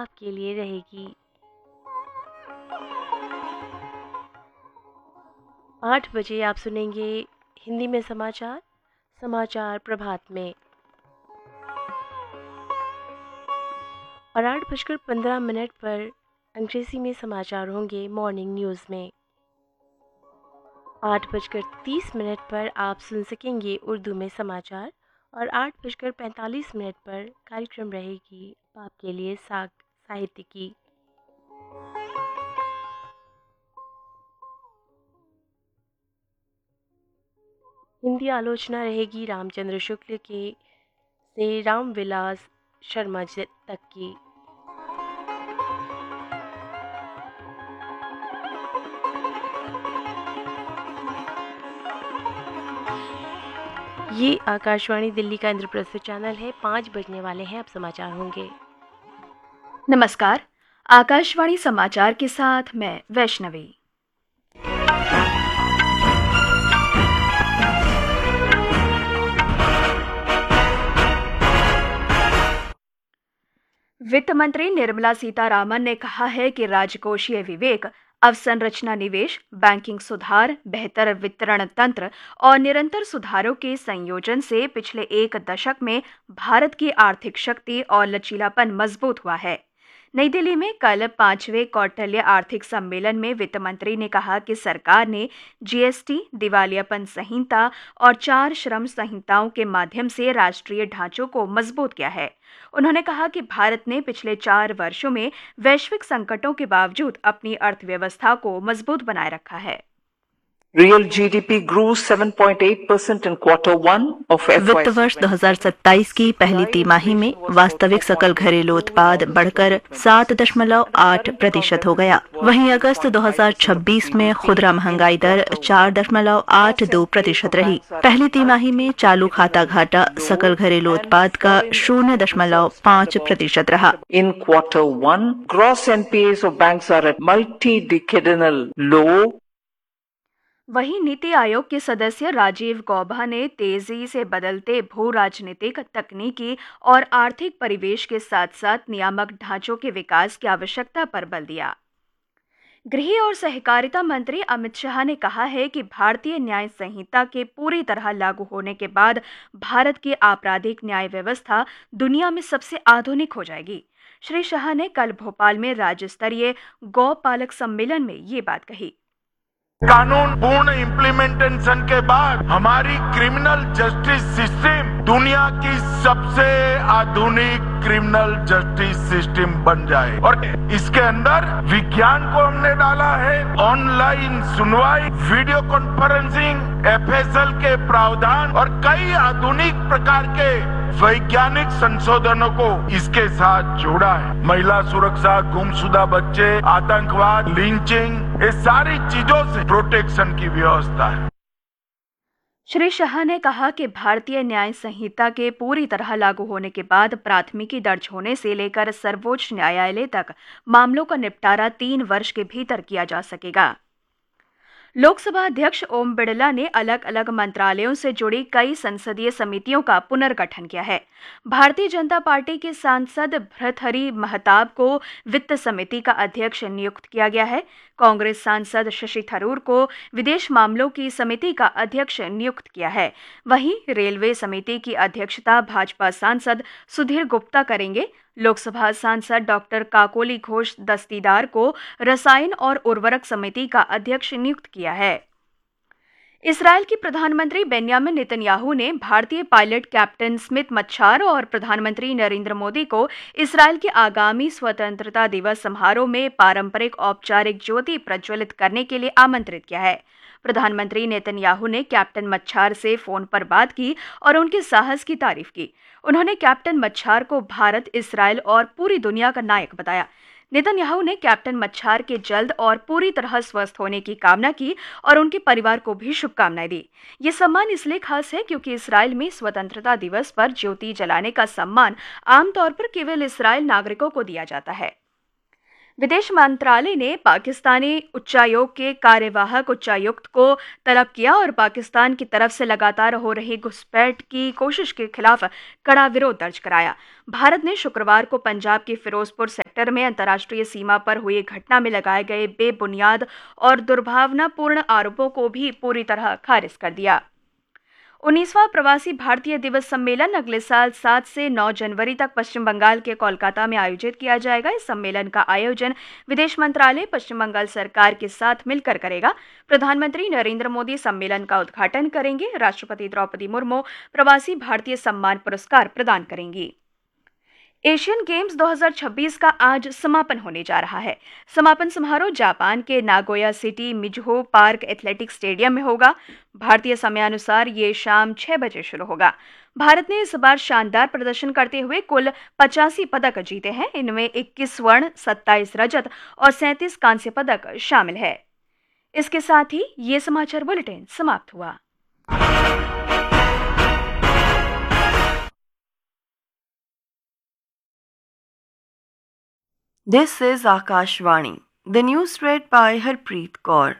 आपके लिए रहेगी। 8 बजे आप सुनेंगे हिंदी में समाचार प्रभात में, और 8:15 पर अंग्रेजी में समाचार होंगे मॉर्निंग न्यूज़ में। 8:30 पर आप सुन सकेंगे उर्दू में समाचार, और 8:45 पर कार्यक्रम रहेगी आपके लिए साहित्य की। हिंदी आलोचना रहेगी रामचंद्र शुक्ल के से रामविलास शर्मा तक की। ये आकाशवाणी दिल्ली का इंद्रप्रस्थ चैनल है। 5 बजने वाले हैं, अब समाचार होंगे। नमस्कार, आकाशवाणी समाचार के साथ मैं वैष्णवी। वित्त मंत्री निर्मला सीतारामन ने कहा है कि राजकोषीय विवेक, अवसंरचना निवेश, बैंकिंग सुधार, बेहतर वितरण तंत्र और निरंतर सुधारों के संयोजन से पिछले 1 दशक में भारत की आर्थिक शक्ति और लचीलापन मजबूत हुआ है। नई दिल्ली में कल 5वें कौटिल्य आर्थिक सम्मेलन में वित्त मंत्री ने कहा कि सरकार ने जीएसटी, दिवालियापन संहिता और 4 श्रम संहिताओं के माध्यम से राष्ट्रीय ढांचों को मजबूत किया है। उन्होंने कहा कि भारत ने पिछले 4 वर्षों में वैश्विक संकटों के बावजूद अपनी अर्थव्यवस्था को मजबूत बनाए रखा है। Real GDP grew 7.8% in Q1 of FY. वित्त वर्ष 2027 की पहली तिमाही में वास्तविक सकल घरेलू उत्पाद बढ़कर 7.8% हो गया। वहीं अगस्त 2026 में खुदरा महंगाई दर 4.82% रही। पहली तिमाही में चालू खाता घाटा सकल घरेलू उत्पाद का 0.5% रहा। In Q1, gross NPAs of banks are at multi-decadal low. वहीं नीति आयोग के सदस्य राजीव गौबा ने तेजी से बदलते भू राजनीतिक, तकनीकी और आर्थिक परिवेश के साथ साथ नियामक ढांचों के विकास की आवश्यकता पर बल दिया। गृह और सहकारिता मंत्री अमित शाह ने कहा है कि भारतीय न्याय संहिता के पूरी तरह लागू होने के बाद भारत की आपराधिक न्याय व्यवस्था दुनिया में सबसे आधुनिक हो जाएगी। श्री शाह ने कल भोपाल में राज्य स्तरीय गौ पालक सम्मेलन में ये बात कही। कानून पूर्ण इम्प्लीमेंटेशन के बाद हमारी क्रिमिनल जस्टिस सिस्टम दुनिया की सबसे आधुनिक क्रिमिनल जस्टिस सिस्टम बन जाए, और इसके अंदर विज्ञान को हमने डाला है। ऑनलाइन सुनवाई, वीडियो कॉन्फ्रेंसिंग, एफएसएल के प्रावधान और कई आधुनिक प्रकार के वैज्ञानिक संशोधनों को इसके साथ जोड़ा है। महिला सुरक्षा, गुमशुदा बच्चे, आतंकवाद, लिंचिंग, ये सारी चीजों से प्रोटेक्शन की व्यवस्था है। श्री शाह ने कहा कि भारतीय न्याय संहिता के पूरी तरह लागू होने के बाद प्राथमिकी दर्ज होने से लेकर सर्वोच्च न्यायालय तक मामलों का निपटारा 3 वर्ष के भीतर किया जा सकेगा। लोकसभा अध्यक्ष ओम बिड़ला ने अलग अलग मंत्रालयों से जुड़ी कई संसदीय समितियों का पुनर्गठन किया है। भारतीय जनता पार्टी के सांसद भर्तृहरि महताब को वित्त समिति का अध्यक्ष नियुक्त किया गया है। कांग्रेस सांसद शशि थरूर को विदेश मामलों की समिति का अध्यक्ष नियुक्त किया है। वहीं रेलवे समिति की अध्यक्षता भाजपा सांसद सुधीर गुप्ता करेंगे। लोकसभा सांसद डॉक्टर काकोली घोष दस्तीदार को रसायन और उर्वरक समिति का अध्यक्ष नियुक्त किया है। इस्राएल के प्रधानमंत्री बेंयामिन नेतन्याहू ने भारतीय पायलट कैप्टन स्मिथ मच्छार और प्रधानमंत्री नरेंद्र मोदी को इस्राएल के आगामी स्वतंत्रता दिवस समारोह में पारंपरिक औपचारिक ज्योति प्रज्वलित करने के लिए आमंत्रित किया है। प्रधानमंत्री नेतन्याहू ने कैप्टन मच्छार से फोन पर बात की और उनके साहस की तारीफ की। उन्होंने कैप्टन मच्छार को भारत, इस्राएल और पूरी दुनिया का नायक बताया। नेतन्याहू ने कैप्टन मच्छार के जल्द और पूरी तरह स्वस्थ होने की कामना की और उनके परिवार को भी शुभकामनाएं दी। ये सम्मान इसलिए खास है क्योंकि इस्राएल में स्वतंत्रता दिवस पर ज्योति जलाने का सम्मान आमतौर पर केवल इस्राएल नागरिकों को दिया जाता है। विदेश मंत्रालय ने पाकिस्तानी उच्चायोग के कार्यवाहक उच्चायुक्त को तलब किया और पाकिस्तान की तरफ से लगातार हो रही घुसपैठ की कोशिश के खिलाफ कड़ा विरोध दर्ज कराया। भारत ने शुक्रवार को पंजाब के फिरोजपुर सेक्टर में अंतर्राष्ट्रीय सीमा पर हुई घटना में लगाए गए बेबुनियाद और दुर्भावनापूर्ण आरोपों को भी पूरी तरह खारिज कर दिया। 19वां प्रवासी भारतीय दिवस सम्मेलन अगले साल 7 से 9 जनवरी तक पश्चिम बंगाल के कोलकाता में आयोजित किया जाएगा। इस सम्मेलन का आयोजन विदेश मंत्रालय पश्चिम बंगाल सरकार के साथ मिलकर करेगा। प्रधानमंत्री नरेंद्र मोदी सम्मेलन का उद्घाटन करेंगे। राष्ट्रपति द्रौपदी मुर्मू प्रवासी भारतीय सम्मान पुरस्कार प्रदान करेंगी। एशियन गेम्स 2026 का आज समापन होने जा रहा है। समापन समारोह जापान के Nagoya city Mizuho park athletics stadium में होगा। भारतीय समयानुसार ये शाम 6 बजे शुरू होगा। भारत ने इस बार शानदार प्रदर्शन करते हुए कुल 85 पदक जीते हैं। इनमें 21 स्वर्ण, 27 रजत और 37 कांस्य पदक शामिल है। इसके साथ ही ये समाचार बुलेटिन समाप्त हुआ। This is Akashvani. The news read by Harpreet Kaur.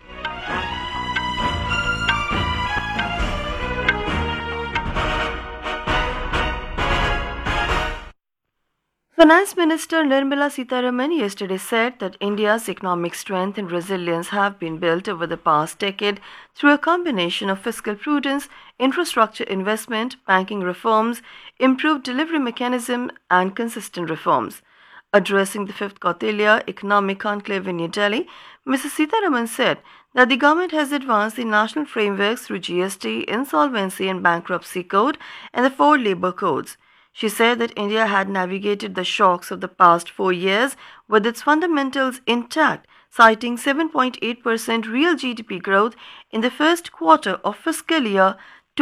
Finance Minister Nirmala Sitharaman yesterday said that India's economic strength and resilience have been built over the past decade through a combination of fiscal prudence, infrastructure investment, banking reforms, improved delivery mechanism, and consistent reforms. Addressing the 5th Kautilya Economic Conclave in New Delhi, Mrs. Sitharaman said that the government has advanced the national frameworks through GST, Insolvency and Bankruptcy Code, and the 4 labour codes. She said that India had navigated the shocks of the past 4 years with its fundamentals intact, citing 7.8% real GDP growth in the first quarter of fiscal year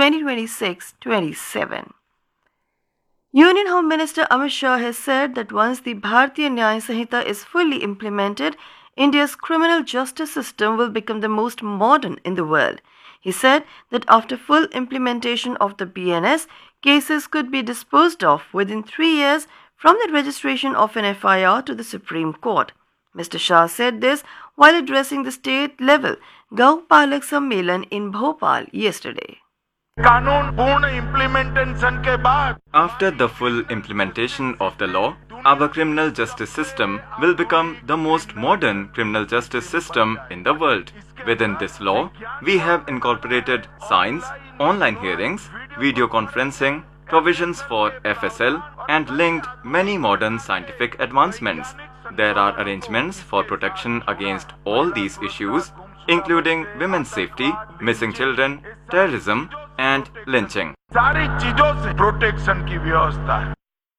2026-27. Union Home Minister Amit Shah has said that once the Bharatiya Nyaya Sanhita is fully implemented, India's criminal justice system will become the most modern in the world. He said that after full implementation of the BNS, cases could be disposed of within 3 years from the registration of an FIR to the Supreme Court. Mr. Shah said this while addressing the state-level Gau Palak Sammelan in Bhopal yesterday. कानून पूर्ण implementation के बाद After the full implementation of the law, our criminal justice system will become the most modern criminal justice system in the world. Within this law, we have incorporated signs, online hearings, video conferencing, provisions for FSL, and linked many modern scientific advancements. There are arrangements for protection against all these issues, including women's safety, missing children, terrorism, and lynching. सारी चीजों से protection की व्यवस्था है।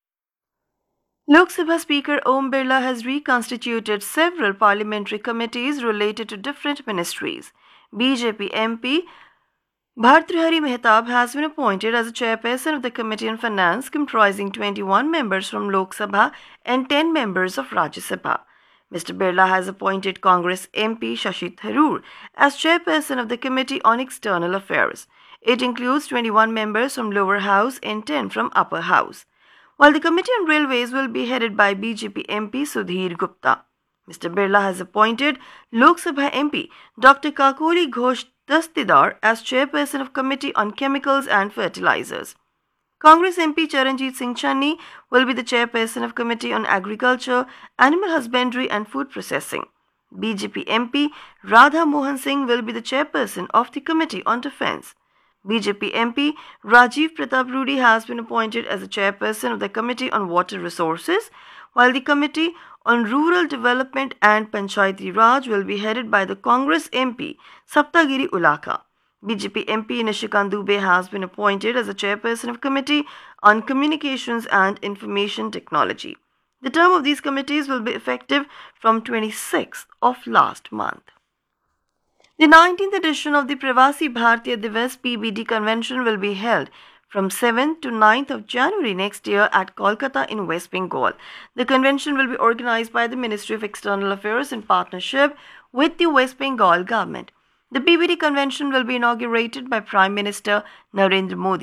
Lok Sabha Speaker Om Birla has reconstituted several parliamentary committees related to different ministries. BJP MP Bhartrihari Mehtab has been appointed as the chairperson of the Committee on Finance, comprising 21 members from Lok Sabha and 10 members of Rajya Sabha. Mr. Birla has appointed Congress MP Shashi Tharoor as chairperson of the Committee on External Affairs. It includes 21 members from lower house and 10 from upper house, while the Committee on Railways will be headed by BJP MP Sudhir Gupta. Mr. Birla has appointed Lok Sabha MP Dr. Kakoli Ghosh Dastidar as chairperson of Committee on Chemicals and Fertilizers. Congress MP Charanjit Singh Channi will be the chairperson of Committee on Agriculture, Animal Husbandry and Food Processing. BJP MP Radha Mohan Singh will be the chairperson of the Committee on Defence. BJP MP Rajiv Pratap Rudy has been appointed as the chairperson of the Committee on Water Resources, while the Committee on Rural Development and Panchayati Raj will be headed by the Congress MP Saptagiri Ulaka. BJP MP Nishikant Dubey has been appointed as the chairperson of Committee on Communications and Information Technology. The term of these committees will be effective from 26th of last month. The 19th edition of the Pravasi Bharatiya Divas PBD convention will be held from 7th to 9th of January next year at Kolkata in West Bengal. The convention will be organized by the Ministry of External Affairs in partnership with the West Bengal government. The PBD convention will be inaugurated by Prime Minister Narendra Modi.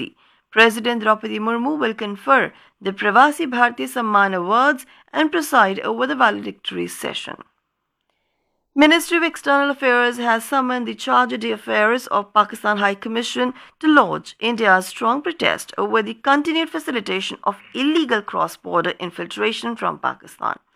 President Draupadi Murmu will confer the Pravasi Bharatiya Samman Awards and preside over the valedictory session. Ministry of External Affairs has summoned the Charge d'Affaires of Pakistan High Commission to lodge India's strong protest over the continued facilitation of illegal cross-border infiltration from Pakistan.